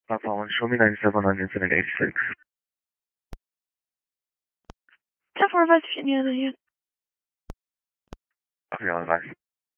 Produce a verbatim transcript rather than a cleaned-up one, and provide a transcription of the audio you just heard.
Papa one, show me ninety-seven on Infinite eighty-six. ten four five, Virginia, then you. Okay, all advice.